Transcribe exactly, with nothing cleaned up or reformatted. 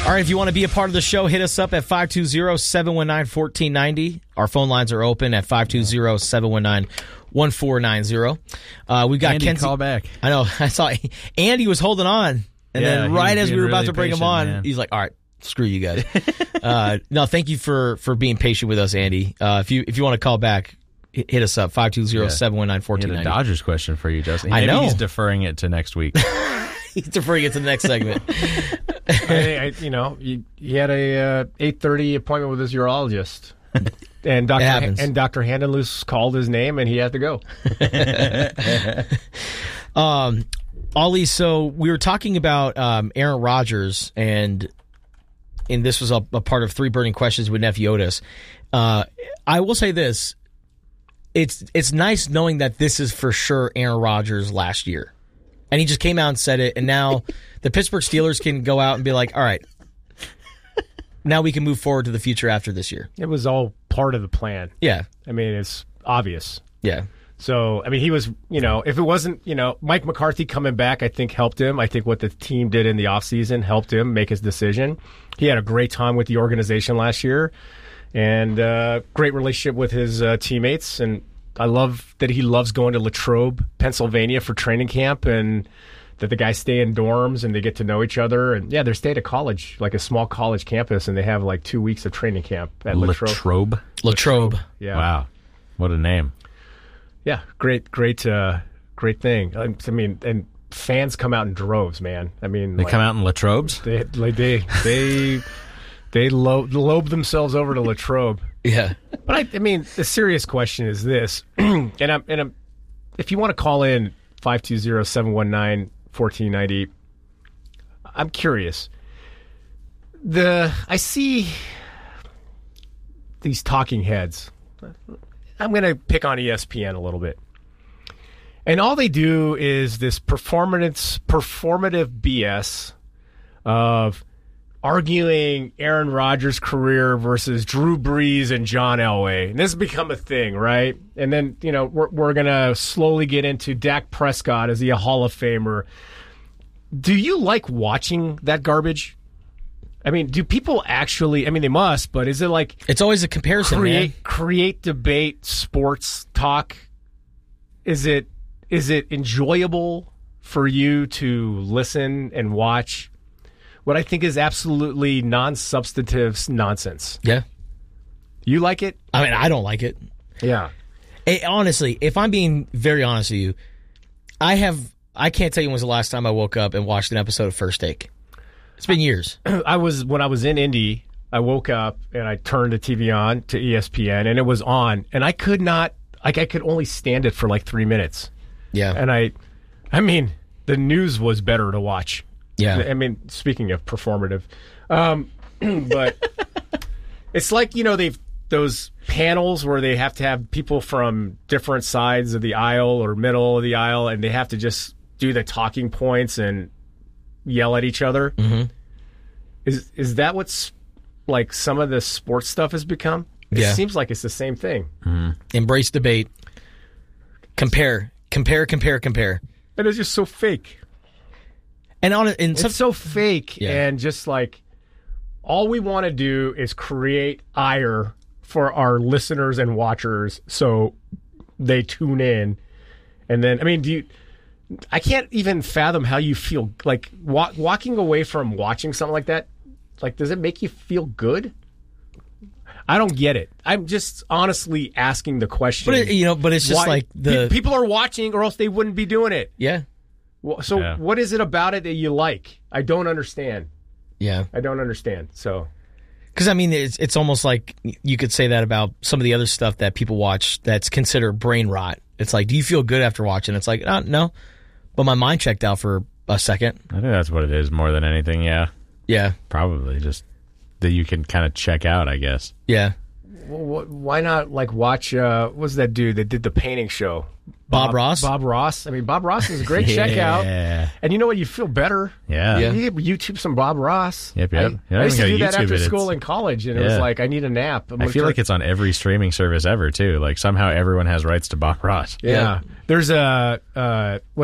All right, if you want to be a part of the show, hit us up at five two zero, seven one nine, one four nine zero. Our phone lines are open at five two zero, seven one nine, one four nine zero. Uh, we've got Andy, Kenzie. call back. I know. I saw Andy was holding on, and Yeah, then he right was as we being were about really to bring him patient, on, man. he's like, all right, screw you guys. uh, no, thank you for, for being patient with us, Andy. Uh, if you if you want to call back, hit hit us up, five two zero, seven one nine, one four He had nine a zero. Dodgers question for you, Justin. I Maybe know. he's deferring it to next week. He's deferring it to the next segment. I, I, you know, he, he had a uh, eight thirty appointment with his urologist, and Doctor It happens. and Doctor Handenloose called his name, and he had to go. Um, Ollie, so we were talking about um, Aaron Rodgers, and and this was a, a part of Three Burning Questions with Nephew Otis. Uh, I will say this: it's it's nice knowing that this is for sure Aaron Rodgers' last year, and he just came out and said it, and now the Pittsburgh Steelers can go out and be like, all right, now we can move forward to the future after this year. It was all part of the plan. Yeah, I mean, it's obvious. yeah. So, I mean, he was, you know, if it wasn't, you know, Mike McCarthy coming back, I think helped him. I think what the team did in the offseason helped him make his decision. He had a great time with the organization last year and uh, great relationship with his uh, teammates. And I love that he loves going to Latrobe, Pennsylvania for training camp, and that the guys stay in dorms and they get to know each other. And yeah, they're staying at college, like a small college campus, and they have like two weeks of training camp at Latrobe. Latrobe? Latrobe. Yeah. Wow. What a name. Yeah, great, great, uh, great thing. I I mean, and fans come out in droves, man. I mean, They like, come out in Latrobes? They like, they they they lo- lobe themselves over to Latrobe. Yeah. But I, I mean, the serious question is this, and I'm and I'm, if you want to call in five two zero, seven one nine, one four nine zero, I'm curious. The I see these talking heads. I'm going to pick on E S P N a little bit. And all they do is this performance, performative B S of arguing Aaron Rodgers' career versus Drew Brees and John Elway. And this has become a thing, right? And then, you know, we're, we're going to slowly get into Dak Prescott. Is he a Hall of Famer? Do you like watching that garbage? I mean, do people actually, I mean, they must, but is it like It's always a comparison, create man. create debate, sports talk? Is it is it enjoyable for you to listen and watch what I think is absolutely non-substantive nonsense? Yeah. You like it? I mean, I don't like it. Yeah. Hey, honestly, if I'm being very honest with you, I have I can't tell you when was the last time I woke up and watched an episode of First Take. It's been years. I was when I was in Indy, I woke up and I turned the T V on to E S P N and it was on and I could not like I could only stand it for like three minutes. Yeah. And I I mean, the news was better to watch. Yeah. I mean, speaking of performative, um, but it's like, you know, they've those panels where they have to have people from different sides of the aisle or middle of the aisle, and they have to just do the talking points and yell at each other. Mm-hmm. Is is that what's like some of the sports stuff has become? It Yeah. seems like it's the same thing. Mm-hmm. Embrace debate. Compare. Compare, compare, compare. And it's just so fake. And on in some It's so fake, Yeah. and just like all we want to do is create ire for our listeners and watchers so they tune in. And then, I mean, do you, I can't even fathom how you feel like wa- walking away from watching something like that. Like, does it make you feel good? I don't get it. I'm just honestly asking the question. But it, you know, but it's just Why- like the pe- people are watching, or else they wouldn't be doing it. yeah, Well, so Yeah. what is it about it that you like? I don't understand. yeah. I don't understand. So Because I mean, it's it's almost like you could say that about some of the other stuff that people watch that's considered brain rot. It's like, do you feel good after watching? It's like, uh, no, but my mind checked out for a second. I think that's what it is more than anything, yeah. Yeah, Probably just that you can kind of check out, I guess. yeah. well, wh- why not like watch? Uh, what was that dude that did the painting show? Bob Ross? Bob Ross. I mean, Bob Ross is a great checkout. Yeah. And you know what? You feel better. Yeah. Yeah. You YouTube some Bob Ross. Yep, yep. I, You don't I used to even do gotta that YouTube after it. school It's- in college, and it was Yeah. like I need a nap. I'm I gonna feel turn- like it's on every streaming service ever, too. Like, somehow everyone has rights to Bob Ross. yeah. There's a uh,